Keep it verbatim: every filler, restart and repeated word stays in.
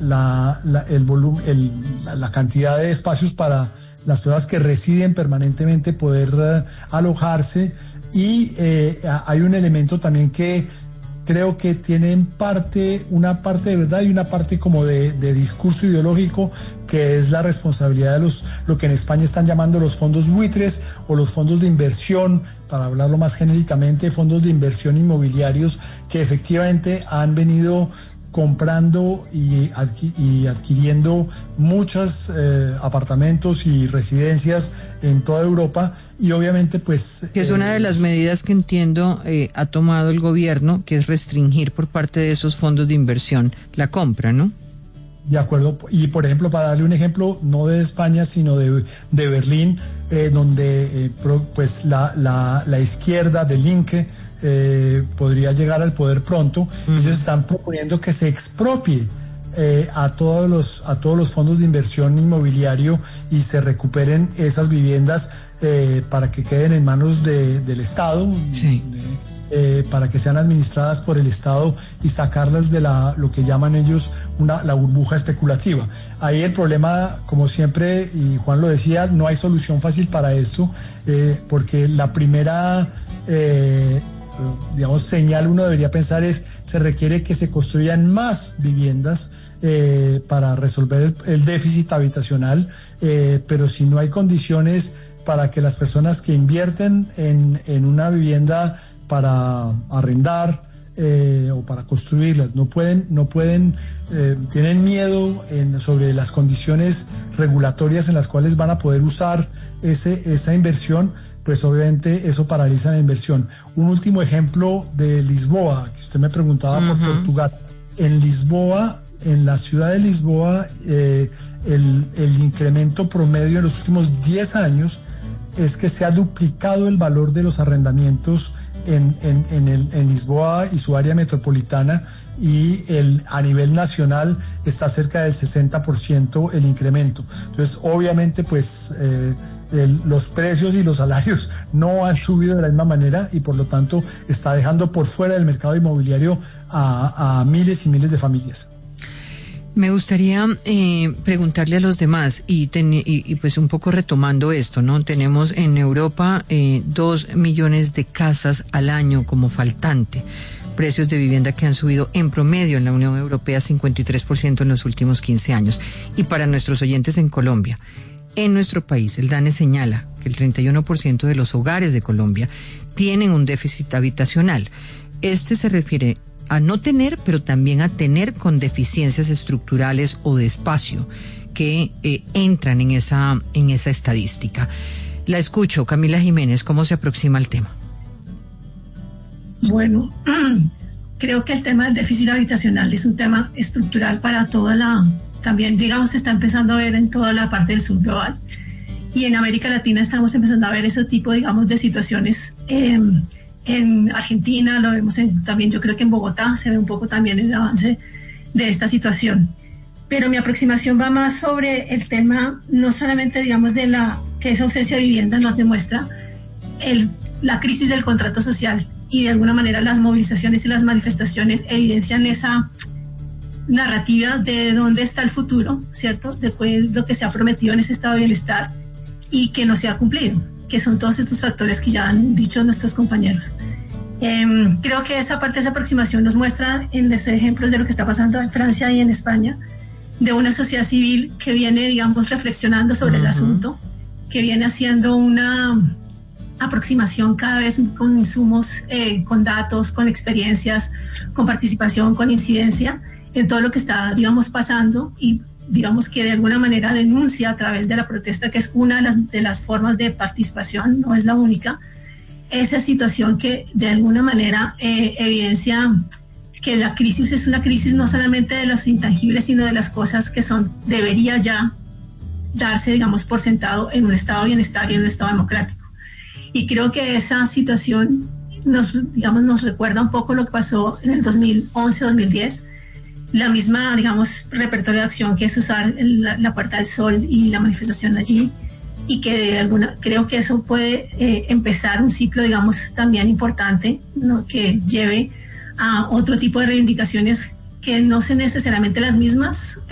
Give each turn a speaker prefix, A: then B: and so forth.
A: la, la, el volumen, el, la cantidad de espacios para las personas que residen permanentemente poder uh, alojarse, y eh, hay un elemento también que creo que tienen parte, una parte de verdad y una parte como de, de discurso ideológico, que es la responsabilidad de los, lo que en España están llamando los fondos buitres o los fondos de inversión, para hablarlo más genéricamente, fondos de inversión inmobiliarios que efectivamente han venido comprando y, adqui- y adquiriendo muchos eh, apartamentos y residencias en toda Europa, y obviamente pues...
B: Que es una
A: eh,
B: de las medidas que entiendo eh, ha tomado el gobierno, que es restringir por parte de esos fondos de inversión la compra, ¿no?
A: De acuerdo, y por ejemplo, para darle un ejemplo, no de España, sino de, de Berlín, eh, donde eh, pro, pues la, la, la izquierda de Linke eh, podría llegar al poder pronto. Uh-huh. Ellos están proponiendo que se expropie eh, a todos los a todos los fondos de inversión inmobiliario y se recuperen esas viviendas eh, para que queden en manos de, del Estado.
B: Sí.
A: De, Eh, para que sean administradas por el Estado y sacarlas de la lo que llaman ellos una la burbuja especulativa. Ahí el problema, como siempre, y Juan lo decía, no hay solución fácil para esto, eh, porque la primera eh, digamos señal uno debería pensar es: se requiere que se construyan más viviendas eh, para resolver el, el déficit habitacional, eh, pero si no hay condiciones para que las personas que invierten en, en una vivienda para arrendar eh, o para construirlas no pueden, no pueden, eh, tienen miedo en, sobre las condiciones regulatorias en las cuales van a poder usar ese, esa inversión, pues obviamente eso paraliza la inversión. Un último ejemplo de Lisboa, que usted me preguntaba uh-huh. por Portugal. En Lisboa, en la ciudad de Lisboa, eh, el, el incremento promedio en los últimos diez años es que se ha duplicado el valor de los arrendamientos en, en, en, el, en Lisboa y su área metropolitana, y el, a nivel nacional está cerca del sesenta por ciento el incremento. Entonces, obviamente, pues eh, el, los precios y los salarios no han subido de la misma manera, y por lo tanto está dejando por fuera del mercado inmobiliario a, a miles y miles de familias.
B: Me gustaría eh, preguntarle a los demás y, ten, y, y pues un poco retomando esto, ¿no? Tenemos en Europa eh, dos millones de casas al año como faltante, precios de vivienda que han subido en promedio en la Unión Europea cincuenta y tres por ciento en los últimos quince años. Y para nuestros oyentes en Colombia, en nuestro país, el DANE señala que el treinta y uno por ciento de los hogares de Colombia tienen un déficit habitacional. Este se refiere a no tener, pero también a tener con deficiencias estructurales o de espacio que eh, entran en esa, en esa estadística. La escucho, Camila Jiménez, ¿cómo se aproxima el tema?
C: Bueno, creo que el tema del déficit habitacional es un tema estructural para toda la, también digamos se está empezando a ver en toda la parte del sur global, y en América Latina estamos empezando a ver ese tipo, digamos, de situaciones. eh, En Argentina lo vemos en, también, yo creo que en Bogotá se ve un poco también el avance de esta situación. Pero mi aproximación va más sobre el tema, no solamente, digamos, de la que esa ausencia de vivienda nos demuestra el, la crisis del contrato social, y de alguna manera las movilizaciones y las manifestaciones evidencian esa narrativa de dónde está el futuro, ¿cierto? De lo que se ha prometido en ese estado de bienestar y que no se ha cumplido, que son todos estos factores que ya han dicho nuestros compañeros. Eh, creo que esa parte, esa aproximación nos muestra en los ejemplos de lo que está pasando en Francia y en España, de una sociedad civil que viene, digamos, reflexionando sobre uh-huh. el asunto, que viene haciendo una aproximación cada vez con insumos, eh, con datos, con experiencias, con participación, con incidencia en todo lo que está, digamos, pasando, y digamos que de alguna manera denuncia a través de la protesta, que es una de las, de las formas de participación, no es la única, esa situación que de alguna manera eh, evidencia que la crisis es una crisis no solamente de los intangibles, sino de las cosas que son, debería ya darse, digamos, por sentado en un estado de bienestar y en un estado democrático. Y creo que esa situación nos, digamos, nos recuerda un poco lo que pasó en el dos mil once dos mil diez, la misma, digamos, repertorio de acción que es usar la, la Puerta del Sol y la manifestación allí, y que de alguna, creo que eso puede eh, empezar un ciclo, digamos, también importante, ¿no? Que lleve a otro tipo de reivindicaciones que no son necesariamente las mismas,